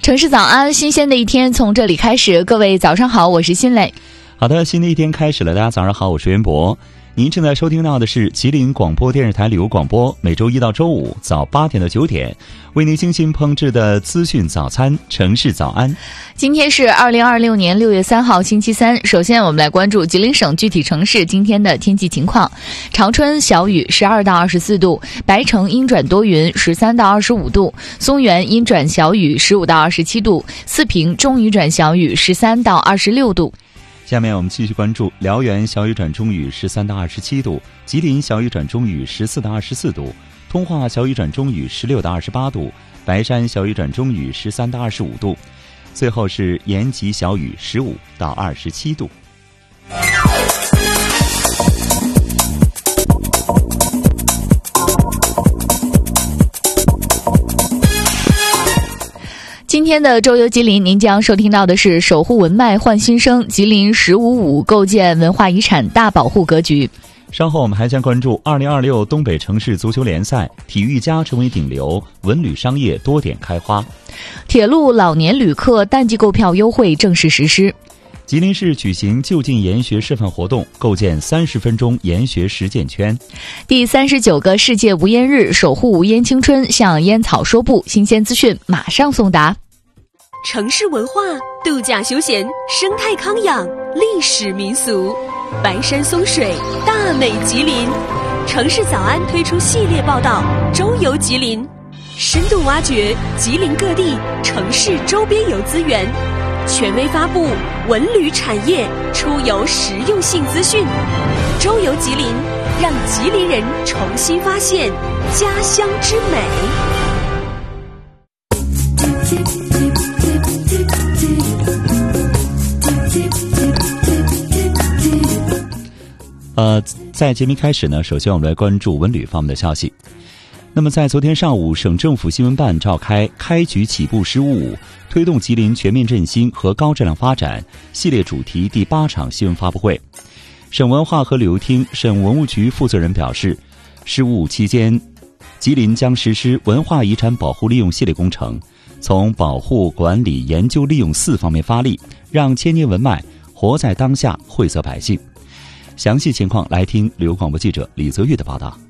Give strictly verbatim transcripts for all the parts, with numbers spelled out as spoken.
城市早安，新鲜的一天从这里开始。各位早上好，我是新磊。 好的，新的一天开始了，大家早上好，我是袁博。您正在收听到的是吉林广播电视台旅游广播，每周一到周五早八点到九点为您精心烹制的资讯早餐城市早安。 今天是二零二六年六月三号星期三，首先我们来关注吉林省具体城市今天的天气情况。长春小雨十二到二十四度，白城阴转多云十三到二十五度，松原阴转小雨十五到二十七度，四平中雨转小雨十三到二十六度。 下面我们继续关注辽源小雨转中雨十三到二十七度，吉林小雨转中雨十四到二十四度，通化小雨转中雨十六到二十八度，白山小雨转中雨十三到二十五度，最后是延吉小雨十五到二十七度。 今天的周游吉林，您将收听到的是守护文脉焕新生，吉林十五五构建文化遗产大保护格局。 稍后我们还将关注二零二六东北城市足球联赛，体育家成为顶流，文旅商业多点开花。 铁路老年旅客淡季购票优惠正式实施。 吉林市举行就近研学示范活动，构建三十分钟研学实践圈。 第三十九个世界无烟日，守护无烟青春，向烟草说不，新鲜资讯马上送达。 城市文化、度假休闲、生态康养、历史民俗，白山松水，大美吉林。城市早安推出系列报道《周游吉林》，深度挖掘吉林各地城市周边游资源，权威发布文旅产业出游实用性资讯。周游吉林，让吉林人重新发现家乡之美。 呃，在节目开始呢，首先我们来关注文旅方面的消息。那么在昨天上午，省政府新闻办召开开局起步十五五推动吉林全面振兴和高质量发展系列主题第八场新闻发布会。省文化和旅游厅省文物局负责人表示，十五五期间，吉林将实施文化遗产保护利用系列工程，从保护、管理、研究、利用四方面发力，让千年文脉活在当下，惠泽百姓。详细情况来听旅游广播记者李泽玉的报道。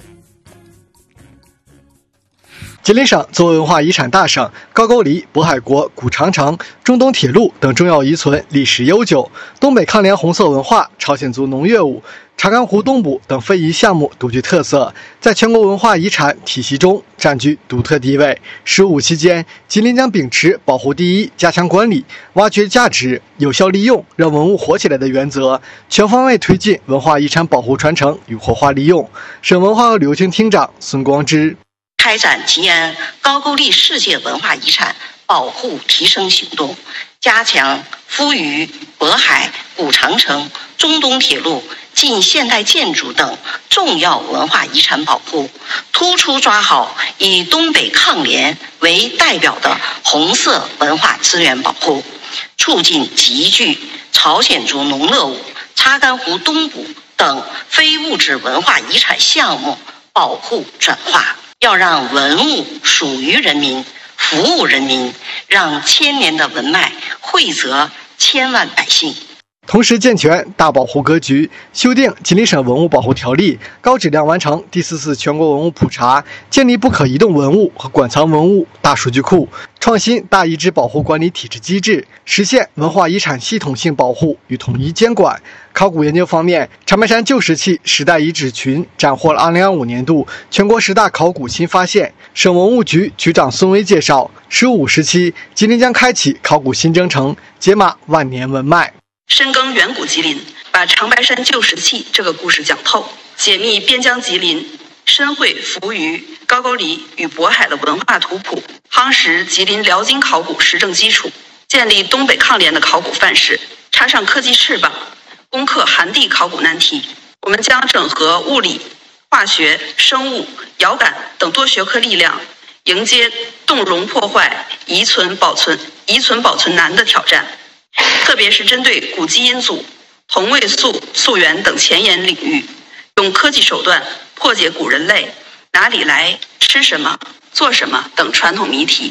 吉林省作为文化遗产大省，高句丽、渤海国、古长城、中东铁路等重要遗存历史悠久，东北抗联红色文化、朝鲜族农乐舞、查干湖东捕等非遗项目独具特色，在全国文化遗产体系中占据独特地位。十五期间，吉林将秉持保护第一、加强管理、挖掘价值、有效利用，让文物活起来的原则，全方位推进文化遗产保护传承与活化利用。省文化和旅游厅厅长孙光之开展吉安高句丽世界文化遗产保护提升行动，加强夫余、渤海、古长城、中东铁路、近现代建筑等重要文化遗产保护，突出抓好以东北抗联为代表的红色文化资源保护，促进集聚朝鲜族农乐舞、查干湖东捕等非物质文化遗产项目保护转化。要让文物属于人民，服务人民，让千年的文脉惠泽千万百姓。 同时健全大保护格局，修订吉林省文物保护条例，高质量完成第四次全国文物普查，建立不可移动文物和馆藏文物大数据库，创新大遗址保护管理体制机制，实现文化遗产系统性保护与统一监管。考古研究方面，长白山旧石器时代遗址群斩获了二零二五年度全国十大考古新发现。省文物局局长孙威介绍，十五时期，吉林将开启考古新征程，解码万年文脉。 深耕远古吉林，把长白山旧石器这个故事讲透，解密边疆吉林，深绘扶余、高句丽与渤海的文化图谱，夯实吉林辽金考古实证基础，建立东北抗联的考古范式，插上科技翅膀，攻克寒地考古难题。我们将整合物理、化学、生物、遥感等多学科力量，迎接动容破坏、遗存保存、遗存保存难的挑战。特别是针对古基因组、同位素、溯源等前沿领域，用科技手段破解古人类哪里来、吃什么、做什么等传统谜题，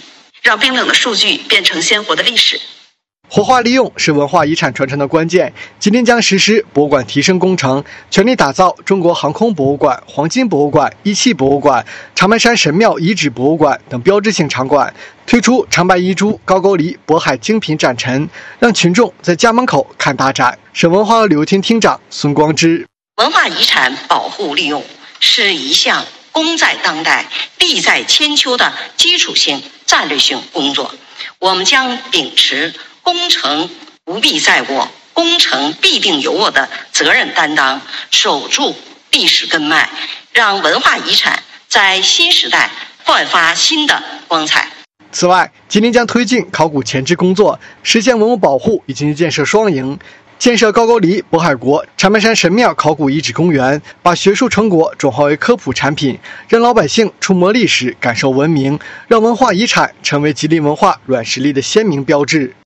让冰冷的数据变成鲜活的历史。 活化利用是文化遗产传承的关键。吉林将实施博物馆提升工程，全力打造中国航空博物馆、黄金博物馆、一汽博物馆、长白山神庙遗址博物馆等标志性场馆，推出长白遗珠、高句丽、渤海精品展陈，让群众在家门口看大展。省文化旅游厅厅长孙光之： 文化遗产保护利用是一项功在当代、利在千秋的基础性战略性工作。我们将秉持工程不必在我，工程必定有我的责任担当，守住历史根脉，让文化遗产在新时代焕发新的光彩。 此外，吉林将推进考古前置工作，实现文物保护以及建设双赢。建设高句丽、渤海国、长白山神庙考古遗址公园，把学术成果转化为科普产品，让老百姓触摸历史、感受文明，让文化遗产成为吉林文化软实力的鲜明标志。